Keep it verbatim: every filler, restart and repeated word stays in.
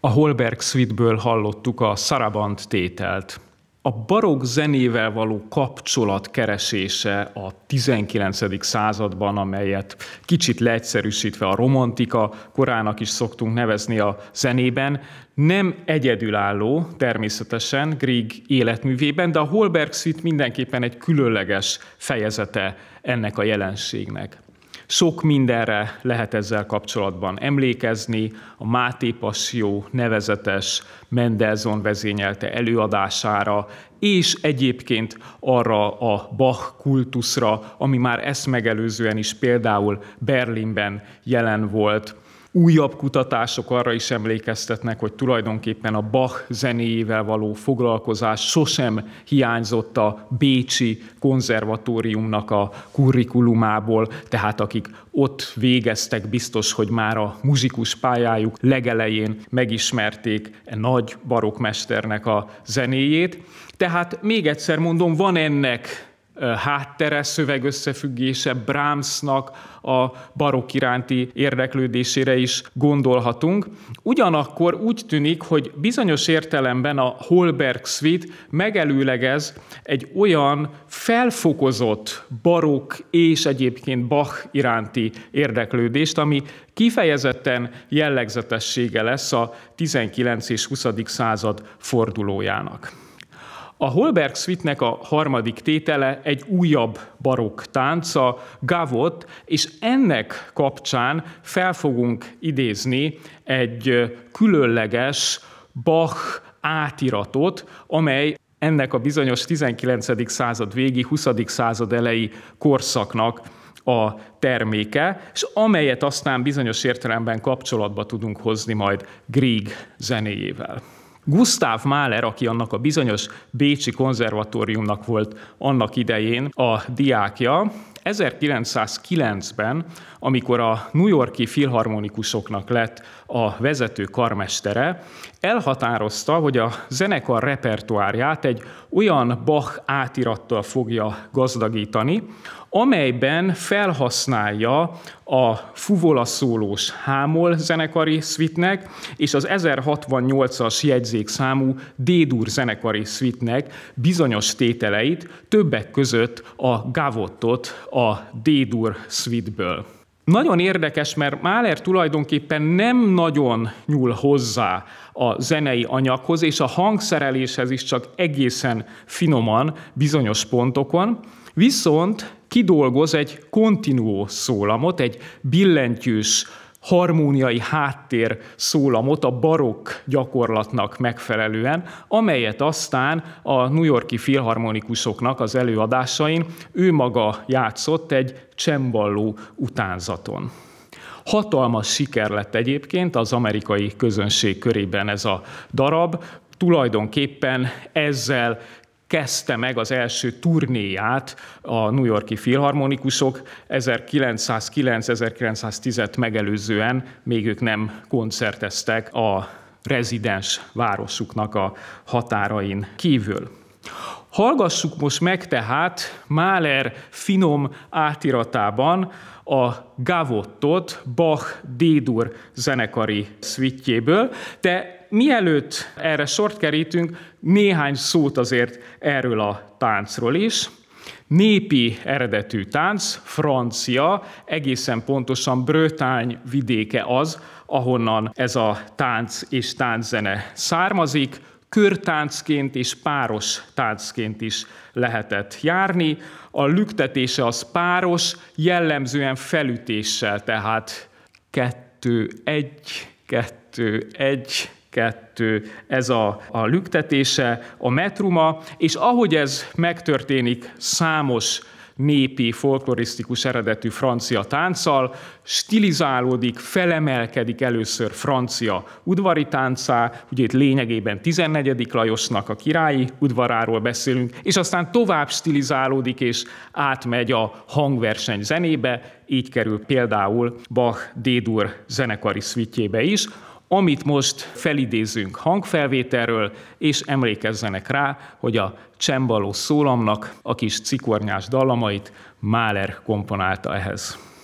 A Holberg Suite-ből hallottuk a Saraband tételt. A barokk zenével való kapcsolat keresése a tizenkilencedik században, amelyet kicsit leegyszerűsítve a romantika korának is szoktunk nevezni a zenében, nem egyedülálló természetesen Grieg életművében, de a Holberg Suite mindenképpen egy különleges fejezete ennek a jelenségnek. Sok mindenre lehet ezzel kapcsolatban emlékezni, a Máté Passió nevezetes Mendelssohn vezényelte előadására, és egyébként arra a Bach kultuszra, ami már ezt megelőzően is például Berlinben jelen volt. Újabb kutatások arra is emlékeztetnek, hogy tulajdonképpen a Bach zenéjével való foglalkozás sosem hiányzott a Bécsi konzervatóriumnak a kurrikulumából, tehát akik ott végeztek, biztos, hogy már a muzsikus pályájuk legelején megismerték e nagy barokkmesternek a zenéjét. Tehát még egyszer mondom, van ennek háttere, szövegösszefüggése, Brahmsnak a barokk iránti érdeklődésére is gondolhatunk. Ugyanakkor úgy tűnik, hogy bizonyos értelemben a Holberg Suite megelőlegez egy olyan felfokozott barokk és egyébként Bach iránti érdeklődést, ami kifejezetten jellegzetessége lesz a tizenkilencedik és huszadik század fordulójának. A Holberg Suite-nek a harmadik tétele egy újabb barokk tánca, Gavotte, és ennek kapcsán fel fogunk idézni egy különleges Bach átiratot, amely ennek a bizonyos tizenkilencedik század végi, huszadik század elejé korszaknak a terméke, és amelyet aztán bizonyos értelemben kapcsolatba tudunk hozni majd Grieg zenéjével. Gustav Mahler, aki annak a bizonyos Bécsi konzervatóriumnak volt annak idején a diákja, ezerkilencszázkilencben, amikor a New York-i filharmonikusoknak lett a vezető karmestere, elhatározta, hogy a zenekar repertoárját egy olyan Bach átirattal fogja gazdagítani, amelyben felhasználja a fuvola szólós H-moll zenekari szvitnek és az ezerhatvannyolcas jegyzékszámú D-dur zenekari szvitnek bizonyos tételeit, többek között a Gavottot a D-dur szvitből. Nagyon érdekes, mert Mahler tulajdonképpen nem nagyon nyúl hozzá a zenei anyaghoz, és a hangszereléshez is csak egészen finoman bizonyos pontokon, viszont kidolgoz egy continuo szólamot, egy billentyűs harmóniai háttér szólamot a barokk gyakorlatnak megfelelően, amelyet aztán a New York-i filharmonikusoknak az előadásain ő maga játszott egy cemballó utánzaton. Hatalmas siker lett egyébként az amerikai közönség körében ez a darab, tulajdonképpen ezzel kezdte meg az első turnéját a New York-i filharmonikusok, ezerkilencszázkilenc ezerkilencszáztízet megelőzően még ők nem koncerteztek a rezidens városuknak a határain kívül. Hallgassuk most meg tehát Mahler finom átiratában a Gavottot Bach D-dur zenekari szvittjéből, de mielőtt erre sort kerítünk, néhány szót azért erről a táncról is. Népi eredetű tánc, francia, egészen pontosan Bretagne vidéke az, ahonnan ez a tánc és tánczene származik. Körtáncként és páros táncként is lehetett járni. A lüktetése az páros, jellemzően felütéssel, tehát kettő, egy, kettő, egy, kettő, ez a, a lüktetése, a metruma, és ahogy ez megtörténik számos népi, folklorisztikus eredetű francia tánccal, stilizálódik, felemelkedik először francia udvari táncá, ugye itt lényegében tizennegyedik Lajosnak a királyi udvaráról beszélünk, és aztán tovább stilizálódik és átmegy a hangverseny zenébe, így kerül például Bach D-dur zenekari szvittjébe is, amit most felidézünk hangfelvételről, és emlékezzenek rá, hogy a cemballó szólamnak a kis cikornyás dallamait Mahler komponálta ehhez.